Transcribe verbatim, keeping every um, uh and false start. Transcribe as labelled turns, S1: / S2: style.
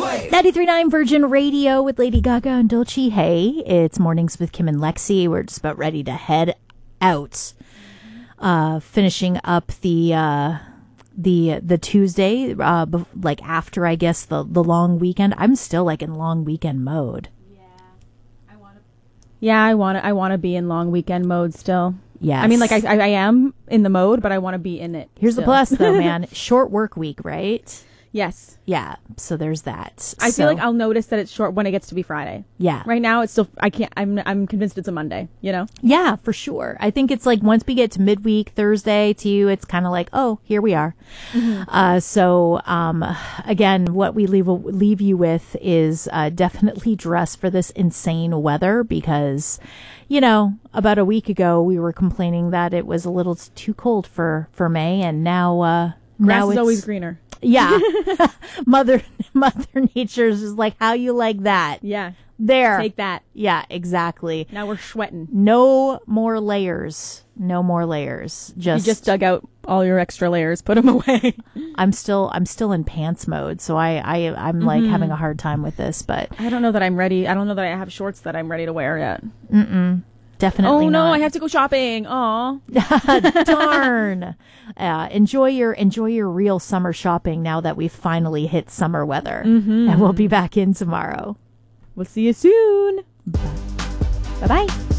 S1: ninety-three point nine Virgin Radio with Lady Gaga and Dolce. Hey, it's Mornings with Kim and Lexi. We're just about ready to head out. Uh, finishing up the uh, the the Tuesday, uh, bef- like after I guess the the long weekend. I'm still like in long weekend mode.
S2: Yeah, I want to. I want to be in long weekend mode still.
S1: Yes.
S2: I mean, like I, I, I am in the mode, but I want to be in it.
S1: Here's
S2: still.
S1: the plus, though, man. Short work week, right?
S2: Yes.
S1: Yeah. So there's that.
S2: I
S1: so,
S2: feel like I'll notice that it's short when it gets to be Friday.
S1: Yeah.
S2: Right now, it's still. I can't. I'm. I'm convinced it's a Monday. You know.
S1: Yeah, for sure. I think it's like once we get to midweek Thursday to you, it's kind of like, oh, here we are. Mm-hmm. Uh, so um, again, what we leave leave you with is uh, definitely dress for this insane weather because, you know, about a week ago we were complaining that it was a little too cold for for May, and now uh,
S2: grass
S1: now
S2: is
S1: it's
S2: always greener.
S1: Yeah, mother Mother Nature's is like, how you like that?
S2: Yeah.
S1: There.
S2: Take that.
S1: Yeah, exactly.
S2: Now we're sweating.
S1: No more layers. No more layers. Just
S2: you just dug out all your extra layers. Put them away.
S1: I'm still I'm still in pants mode, so I I I'm mm-hmm. like having a hard time with this. But
S2: I don't know that I'm ready. I don't know that I have shorts that I'm ready to wear yet.
S1: Mm-mm. Definitely.
S2: Oh no!
S1: not.
S2: I have to go shopping. Aw.
S1: Darn. Uh, enjoy your enjoy your real summer shopping now that we've finally hit summer weather,
S2: mm-hmm.
S1: and we'll be back in tomorrow.
S2: We'll see you soon.
S1: Bye bye.